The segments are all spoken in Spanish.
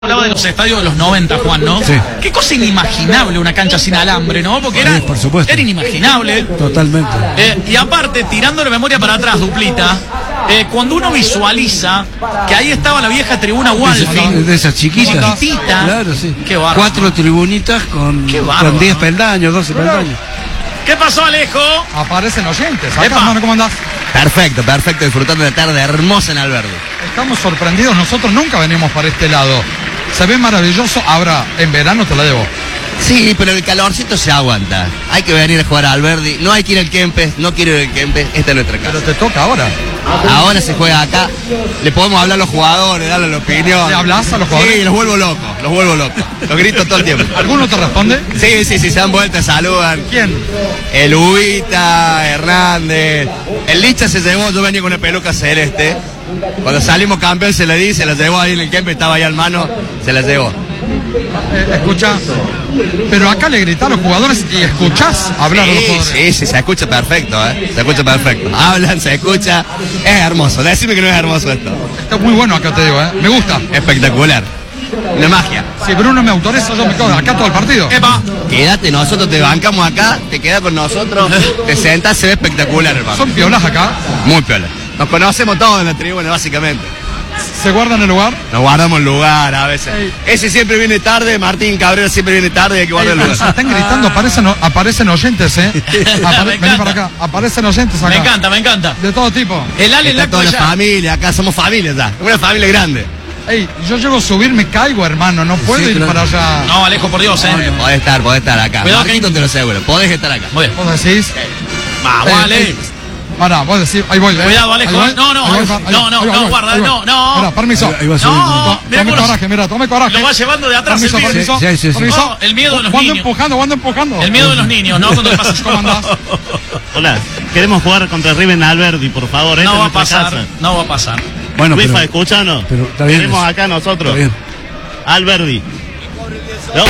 Hablaba de los estadios de los 90, Juan, ¿no? Sí. Qué cosa inimaginable una cancha sin alambre, ¿no? Porque era, Sí, por supuesto. era inimaginable. Totalmente. Y aparte, tirando la memoria para atrás, Duplita, cuando uno visualiza que ahí estaba la vieja tribuna Walfin, De esas chiquitas. chiquitita, Claro, sí. qué bárbaro. 4 tribunitas con Qué bárbaro, 10 ¿no? peldaños, 12 peldaños. ¿Qué pasó, Alejo? Aparecen oyentes. Acá, Epa. hermano, ¿cómo andás? Perfecto, perfecto, disfrutando de una tarde hermosa en Alberdi. Estamos sorprendidos, nosotros nunca venimos para este lado. Se ve maravilloso, ahora en verano te la debo. Sí, pero el calorcito se aguanta. Hay que venir a jugar a Alberdi, no hay que ir al Kempes, no quiero ir al Kempes, esta es nuestra casa. Pero te toca ahora. Ahora se juega acá, le podemos hablar a los jugadores, darle la opinión. ¿Le hablas a los jugadores? Sí, los vuelvo locos, los grito todo el tiempo. ¿Alguno te responde? Sí, se dan vueltas, saludan. ¿Quién? El Ubita, Hernández, el Licha se llevó, yo venía con una peluca celeste. Cuando salimos campeón se le di, se la llevó ahí en el Kempes, estaba ahí al mano, se la llevó. Escucha, pero acá le gritan a los jugadores y escuchás hablar a los jugadores. Sí, se escucha perfecto, se escucha perfecto. Hablan, se escucha, es hermoso, decime que no es hermoso esto. Está muy bueno acá, te digo, me gusta. Espectacular, una magia. Si Bruno me autoriza, yo me quedo acá todo el partido. Epa, Quédate, nosotros te bancamos acá, te quedas con nosotros, te sentas, se ve espectacular, hermano. Son piolas acá, Muy piola. Nos conocemos todos en la tribuna, básicamente. se guardan el lugar. Nos guardamos el lugar a veces. Ese siempre viene tarde, Martín Cabrera siempre viene tarde y hay que guardar el Se lugar. están gritando, aparecen oyentes, Me Vení encanta. para acá, aparecen oyentes acá. me encanta. De todo tipo. El Ale en la Está toda la ya. familia, acá somos familia ya, una familia grande. Ey, yo llego a subir, me caigo, hermano, no puedo ir claro. para allá. No, Alejo, por Dios, Podés estar acá. Cuidado que- Marquito te lo aseguro, podés estar acá. Muy bien. ¿Vos decís? Vamos, Ale. Pará, vos decís, ahí voy. Cuidado, Alejo, ahí voy, no, no, ahí voy, no, ahí voy, no, ahí voy, no, guarda, ahí voy. no. Pará, permiso. Ahí va a subir. No, mira Tome cómo coraje, mira, tome coraje. lo va llevando de atrás Permiso, el pibe. permiso. Sí, sí, sí. Permiso. No, el miedo de los Cuando niños. empujando. El miedo de los niños, ¿no? Cuando le pasas ¿Cómo andás? Hola, queremos jugar contra River en Alberdi, por favor. Esta No va a es nuestra pasar, casa. no va a pasar. Bueno, Wifa, pero, escúchanos. pero está bien Queremos eso. acá nosotros. Está bien. Alberdi. ¿No?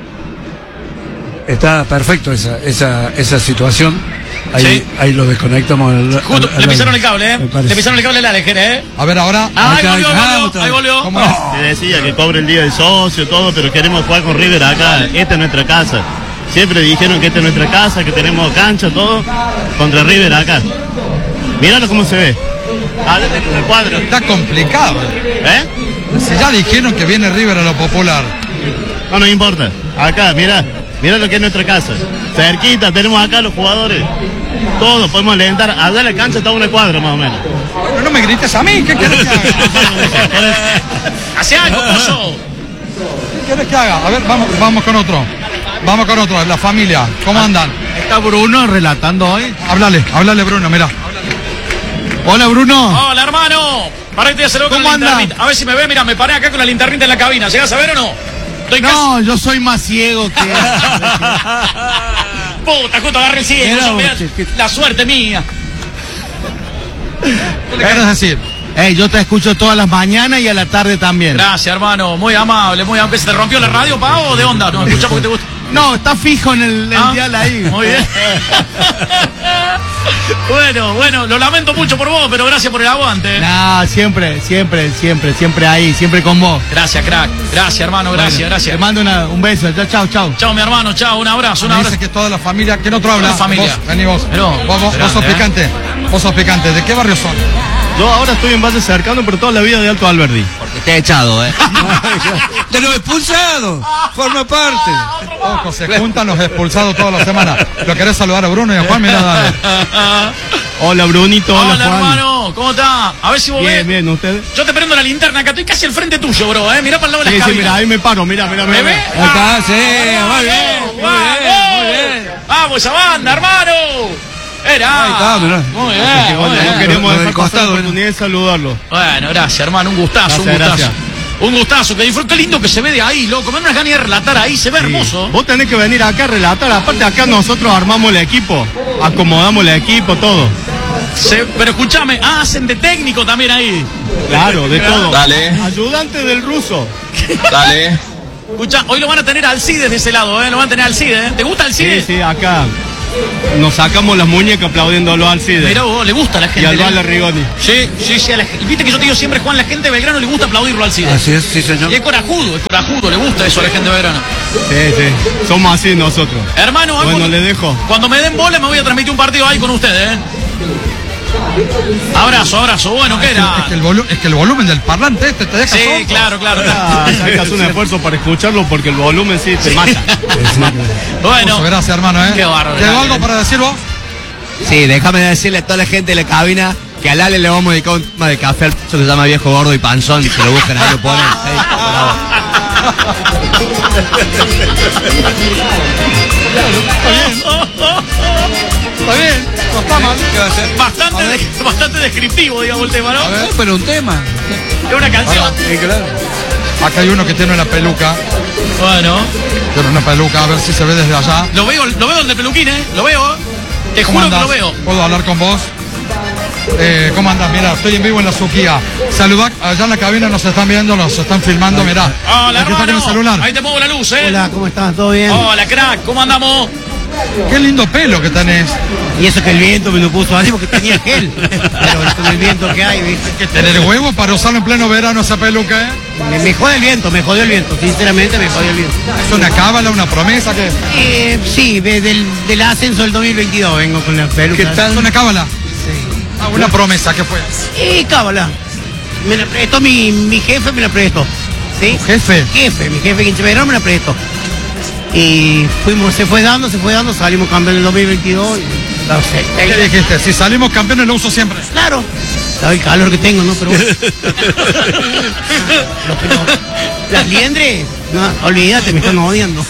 Está perfecto esa situación. Ahí, Sí. ahí lo desconectamos. Justo, le pisaron el cable, me parece. Le pisaron el cable al Ale, A ver, ahora. Ahí Acá, volvió, otra ahí vez. volvió. ¿Cómo es? Te decía que cobre el día del socio, todo, pero queremos jugar con River acá. Esta es nuestra casa. Siempre dijeron que esta es nuestra casa, que tenemos cancha, todo. Contra River acá. Míralo cómo se ve. Háblate con el cuadro. Está complicado. Si ya dijeron que viene River a lo popular. No nos importa. Acá, mira lo que es nuestra casa. Cerquita, tenemos acá los jugadores. Todos podemos alentar. Allá en la cancha está una cuadra más o menos. Pero no me grites a mí, ¿qué quieres que haga? ¡Hace algo, Pozo! ¿Qué quieres que haga? A ver, vamos con otro. Vamos con otro, la familia. ¿Cómo andan? Está Bruno relatando hoy. Háblale Bruno, mira. Hola Bruno. Hola, hermano. Pará que te voy a hacer algo con ¿Cómo la anda? linternita. A ver si me ve, mira, me paré acá con la linternita en la cabina. ¿Llegás a ver o no? Estoy No, yo soy más ciego que... Puta, justo agarré el cielo. Mira, Mirá, vos, que- la suerte mía. ¿Qué le querés decir? Yo te escucho todas las mañanas y a la tarde también. Gracias, hermano. Muy amable, muy amable. ¿Se te rompió la radio, Pau, o de onda? No, escucha porque te gusta. No, está fijo en el Ah, dial ahí. Muy bien. Bueno, lo lamento mucho por vos, pero gracias por el aguante. No, siempre ahí, siempre con vos. Gracias, crack. Gracias, hermano, gracias, Bueno, gracias. Te mando un beso. Chao. Chao, mi hermano, chao, un abrazo, un Me abrazo. dice que toda la familia. ¿Quién otro habla? Toda la familia. Vos, vení vos. Pero, vos sos picante. Vos sos picante. ¿De qué barrio son? Yo ahora estoy en Valle Cercano, pero toda la vida de Alto Alberdi. Porque te he echado, De los expulsados. Forma parte. Ojo, se juntan los expulsados toda la semana. ¿Lo querés saludar a Bruno y a Juan? Mira, dale. Hola Brunito, hola, Hola, Juan. hermano, ¿cómo está? A ver si vos ves. Bien, ¿ustedes? Yo te prendo la linterna acá, estoy casi al frente tuyo, bro, mirá para el lado de Sí, las sí, cabinas. mira, ahí me paro, mira. ¿Me ve? Ahí está, sí, muy bien, muy bien. Vamos, esa banda, hermano. Era. Ahí está, mirá. Muy bien, No muy bien. queremos Lo del dejar pasar costado, la oportunidad de saludarlo. Bueno, gracias, hermano, un gustazo, Gracias. Un gustazo, que disfrute, qué lindo que se ve de ahí, loco. Me da unas ganas de relatar ahí, se ve hermoso. Vos tenés que venir acá a relatar. Aparte, acá nosotros armamos el equipo, acomodamos el equipo, todo. Pero escúchame, hacen de técnico también ahí. Claro, de todo. Dale. Ayudante del ruso. Dale. Escucha, hoy lo van a tener Alcides de ese lado, lo van a tener Alcides, ¿eh? ¿Te gusta Sí, Alcides? sí, acá. nos sacamos las muñecas aplaudiéndolo al CIDE. Mirá vos, le gusta a la gente. Y al ¿eh? Vale Rigoni. Sí, viste que yo te digo siempre, Juan, la gente de Belgrano le gusta aplaudirlo al CIDE. Así es, sí, señor. Y es corajudo, le gusta eso a la gente de Belgrano. Sí. Somos así nosotros. Hermano, Bueno, le dejo. Cuando me den bola me voy a transmitir un partido ahí con ustedes, ¿eh? Abrazo, bueno, ¿qué era? Es que el volumen del parlante te deja Sí, sordo. claro. Hay que hacer un esfuerzo para escucharlo porque el volumen sí te mata. Bueno, Gracias, hermano, ¿eh? Qué bárbaro. ¿Tengo algo para decir vos? Sí, déjame decirle a toda la gente de la cabina que al Ale le vamos a dedicar un tema de café al que se llama Viejo Gordo y Panzón. Si lo buscan ahí lo ponen. Está bien, no está mal. ¿Qué va a hacer? bastante descriptivo, digamos, el tema, ¿no? A ver. No, pero un tema. Es una canción. Sí, claro. Acá hay uno que tiene una peluca. Bueno, Tiene una peluca, a ver si se ve desde allá. lo veo el de peluquín, ¿eh? Lo veo. Te ¿Cómo juro que andás? lo veo. ¿Puedo hablar con vos? ¿Cómo andás? Mira, estoy en vivo en la Suquía. Saludá, allá en la cabina nos están viendo, nos están filmando, mirá. Hola, Aquí está con el hermano. celular. Ahí te pongo la luz, ¿eh? Hola, ¿cómo estás? ¿Todo bien? Hola, crack, ¿cómo andamos? Qué lindo pelo que tenés. Y eso que el viento me lo puso así porque tenía gel. Pero con el viento que hay, ¿viste? Que tener huevo para usarlo en pleno verano esa peluca, ¿eh? Me jode el viento, sinceramente me jodió el viento. ¿Es una cábala, una promesa? ¿Qué? Sí, del ascenso del 2022 vengo con la peluca. ¿Qué tal? ¿Es una cábala? Sí. Ah, una promesa, ¿qué fue? Cábala. Me la prestó mi jefe, me la prestó. ¿Sí? ¿Tu jefe? Mi jefe Quince Verón me la prestó. Y se fue dando, salimos campeones en el 2022. No sé. ¿Qué dijiste? Si salimos campeones lo uso siempre. Claro. Sabe el calor que tengo, ¿no? Pero bueno. Las liendres, no, olvídate, me están odiando.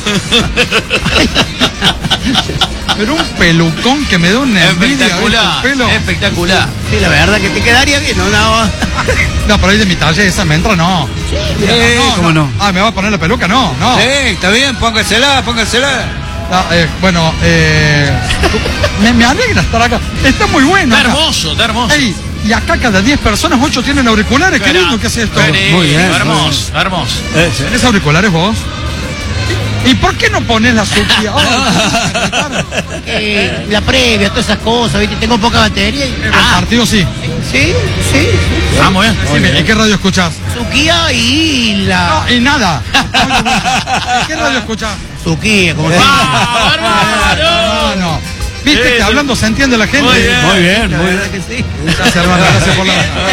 Pero un pelucón que me da una envidia, ¿viste? El pelo. Espectacular. Sí, la verdad que te quedaría bien, ¿no? No, pero ahí de mi talle esa me entra, no. ¿Cómo no? Ah, ¿me va a poner la peluca? No. Sí, está bien, póngasela. Ah, bueno, me alegra estar acá. Está muy bueno. Está acá. hermoso. Ey, y acá cada 10 personas, 8 tienen auriculares. Qué lindo que es esto. Muy bien, Hermoso. ¿Tenés auriculares vos? ¿Y por qué no pones la Suquía? La previa, todas esas cosas, ¿viste? Tengo poca batería. El partido sí. Sí. Vamos, ¿Y qué radio escuchás? Suquía y la... No, y nada. ¿Y qué radio escuchás? Suquía, como se ¡Vamos, hermano! No. ¿Viste que hablando se entiende la gente? Muy bien. La verdad que sí. Gracias, hermano. Gracias por la...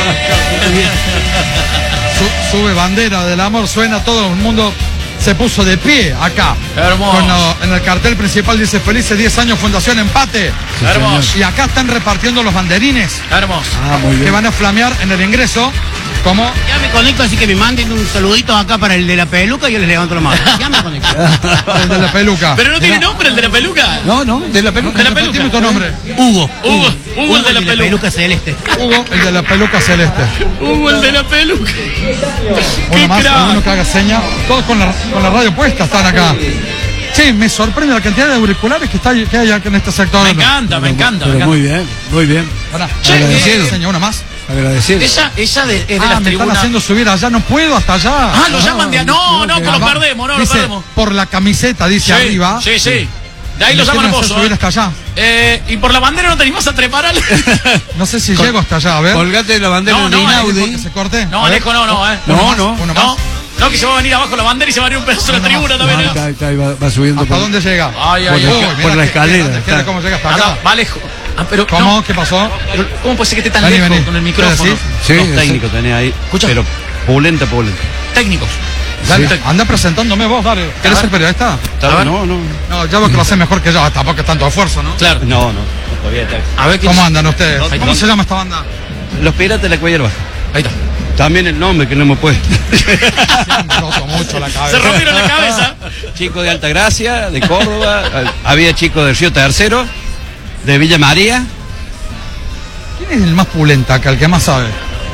Sube bandera del amor, suena, todo el mundo se puso de pie acá. Hermoso. En el cartel principal dice felices 10 años Fundación Empate. Hermoso. Y acá están repartiendo los banderines Hermoso. que van a flamear en el ingreso. ¿Cómo? Ya me conecto, así que me manden un saludito acá para el de la peluca y yo les levanto la mano. Ya me conecto. El de la peluca. Pero no tiene nombre el de la peluca. No, de la peluca. De la Repetime peluca. tu nombre. Hugo Hugo el de la peluca. celeste. Hugo, el de la peluca celeste. Hugo el de la peluca. Uno más, crack. uno que haga seña. Todos con la radio puesta están acá. Sí, me sorprende la cantidad de auriculares que hay acá en este sector. Me encanta. Pero muy bien. Pará. Che, Agradecido. Seña, uno más. Agradecido. Esa es de Me las están tribunas. haciendo subir allá, no puedo hasta allá. Ah, lo llaman de... No, que lo perdemos, lo Dice, perdemos. por la camiseta, dice arriba. Sí. De ahí Me lo llaman a quieren hacer pozo. subir hasta allá. Y por la bandera no te animás a trepar al... No sé si llego hasta allá, a ver. Colgate la bandera No, de no, Inaudi. Que se corte. No, A ver. Alejo, no. Uno No, más, no. uno más. No, que se va a venir abajo la bandera y se va a venir un pedazo de la tribuna también. ¿eh? Ahí va subiendo. ¿Hasta dónde llega? Ay, Uy, por mira por la qué escalera, grande, está. ¿cómo llega hasta Ah, acá? no, va lejos. Pero ¿Cómo? no, ¿Qué pasó? pero ¿cómo puede ser que esté tan Vení, lejos vení. con el ¿Qué micrófono? decís? Sí, Los técnicos tenés ahí. Escucha. Pero pulenta. Técnicos. Dale, Sí. anda presentándome vos, dale. ¿Querés ser periodista? A ver. No. No, ya veo que lo haces mejor que yo, tampoco es tanto esfuerzo, ¿no? Claro. No, todavía está. A ver qué ¿Cómo andan ustedes? Ahí ¿Cómo está. se llama esta banda? Los piratas de la cuellerba. Ahí está. También el nombre que no hemos puesto. Me roto mucho la Se cabeza. rompieron la cabeza. Chicos de Altagracia, de Córdoba. Había chicos del Río Tercero, de Villa María. ¿Quién es el más pulenta acá, el que más sabe?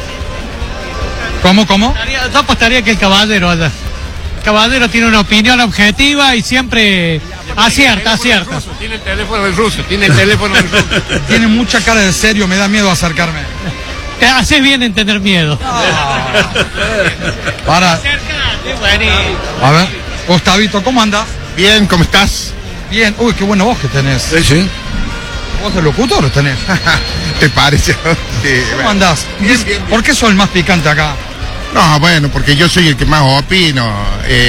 ¿Cómo? Yo apostaría que el caballero allá. El caballero tiene una opinión objetiva y siempre acierta. Tiene el teléfono del ruso. Tiene mucha cara de serio, me da miedo acercarme. Haces bien en tener miedo. Para. A ver, Gustavito, ¿cómo andas? Bien, ¿cómo estás? Bien, uy, qué buena voz que tenés. Sí. ¿Voz de locutor tenés? ¿Te parece? Sí, ¿Cómo bueno. andás? Bien, bien, bien. ¿Por qué sos el más picante acá? No, bueno, porque yo soy el que más opino.